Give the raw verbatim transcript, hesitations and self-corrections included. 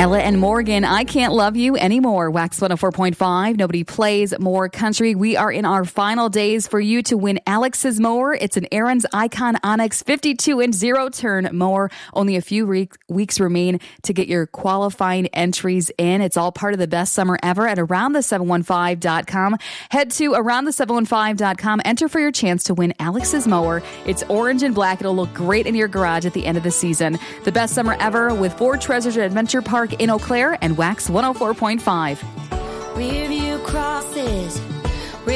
Ella and Morgan, I Can't Love You Anymore. Wax one oh four point five. Nobody plays more country. We are in our final days for you to win Alex's mower. It's an Aaron's Icon Onyx fifty-two inch zero-turn mower. Only a few re- weeks remain to get your qualifying entries in. It's all part of the best summer ever at around the seven one five dot com. Head to around the seven one five dot com. Enter for your chance to win Alex's mower. It's orange and black. It'll look great in your garage at the end of the season. The best summer ever with Ford Treasures Adventure Park in Eau Claire and Wax one oh four point five. Review crosses.